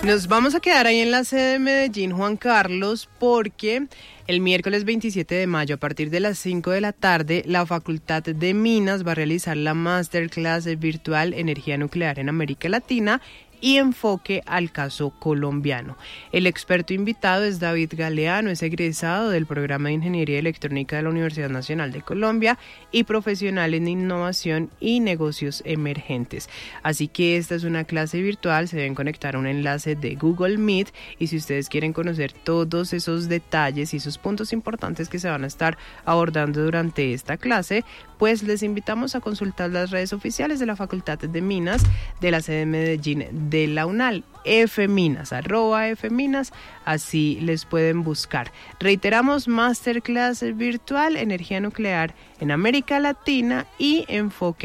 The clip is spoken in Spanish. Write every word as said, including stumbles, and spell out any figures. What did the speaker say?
Nos vamos a quedar ahí en la sede de Medellín, Juan Carlos, porque el miércoles veintisiete de mayo, a partir de las cinco de la tarde, la Facultad de Minas va a realizar la Masterclass virtual Energía Nuclear en América Latina y enfoque al caso colombiano. El experto invitado es David Galeano, es egresado del programa de Ingeniería Electrónica de la Universidad Nacional de Colombia y profesional en innovación y negocios emergentes. Así que esta es una clase virtual, se deben conectar a un enlace de Google Meet y si ustedes quieren conocer todos esos detalles y esos puntos importantes que se van a estar abordando durante esta clase, pues les invitamos a consultar las redes oficiales de la Facultad de Minas de la sede de Medellín de la UNAL, Fminas, arroba Fminas, así les pueden buscar. Reiteramos, Masterclass virtual, Energía Nuclear en América Latina y enfoque